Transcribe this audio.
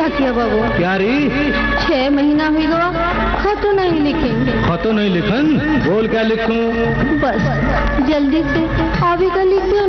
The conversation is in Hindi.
किया बाबू। क्या री? 6 महीना हुई गवा, खत नहीं लिखेंगे। खत नहीं लिखन? बोल क्या लिखूं? बस जल्दी से अभी का लिख दो